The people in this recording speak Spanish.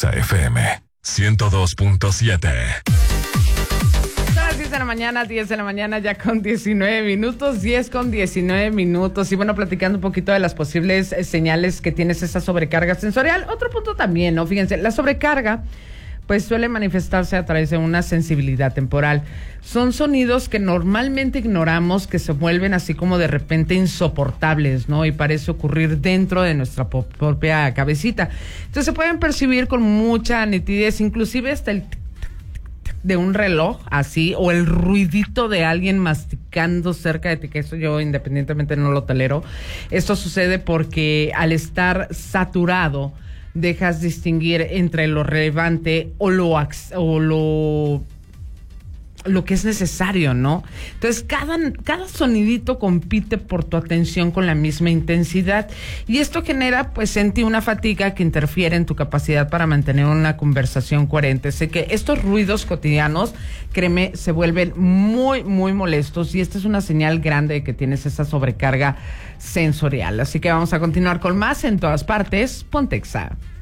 Exa FM 102.7. Son las 10 de la mañana, 10 de la mañana ya con 19 minutos, 10 con 19 minutos. Y bueno, platicando un poquito de las posibles señales que tienes esa sobrecarga sensorial. Otro punto también, ¿no? Fíjense, la sobrecarga pues suele manifestarse a través de una sensibilidad temporal. Son sonidos que normalmente ignoramos, que se vuelven así como de repente insoportables, ¿no? Y parece ocurrir dentro de nuestra propia cabecita. Entonces se pueden percibir con mucha nitidez, inclusive hasta el de un reloj, así, o el ruidito de alguien masticando cerca de ti, que eso yo independientemente no lo tolero. Esto sucede porque al estar saturado, dejas distinguir entre lo relevante o lo que es necesario, ¿no? Entonces, cada sonidito compite por tu atención con la misma intensidad y esto genera, pues, en ti una fatiga que interfiere en tu capacidad para mantener una conversación coherente. Sé que estos ruidos cotidianos, créeme, se vuelven muy, muy molestos y esta es una señal grande de que tienes esa sobrecarga sensorial. Así que vamos a continuar con más en todas partes. Ponte Exa.